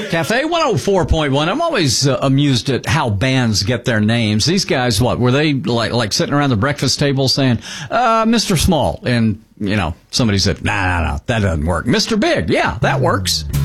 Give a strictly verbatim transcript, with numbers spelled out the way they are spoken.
Cafe one oh four point one. I'm always uh, amused at how bands get their names. These guys, what, were they like like sitting around the breakfast table saying, uh, Mister Small? And, you know, somebody said, nah, nah, nah, that doesn't work. Mister Big, yeah, that works.